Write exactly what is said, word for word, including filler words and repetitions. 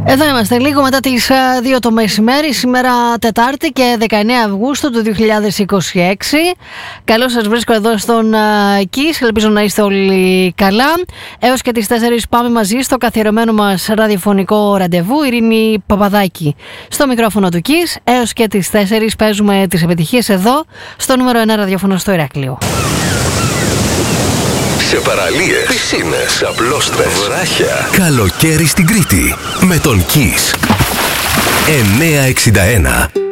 Εδώ είμαστε λίγο μετά τις δύο το μεσημέρι, σήμερα Τετάρτη και δεκαεννέα Αυγούστου του δύο χιλιάδες είκοσι έξι. Καλώς σας βρίσκω εδώ στον Kiss, ελπίζω να είστε όλοι καλά. Έως και τις τέσσερις πάμε μαζί στο καθιερωμένο μας ραδιοφωνικό ραντεβού. Ειρήνη Παπαδάκη στο μικρόφωνο του Kiss. Έως και τις τέσσερις παίζουμε τις επιτυχίες εδώ στο νούμερο ένα ραδιόφωνο στο Ηράκλειο. Σε παραλίες, πισίνες, απλόστρες, βράχια. Καλοκαίρι στην Κρήτη με τον Kiss. εννιακόσια εξήντα ένα.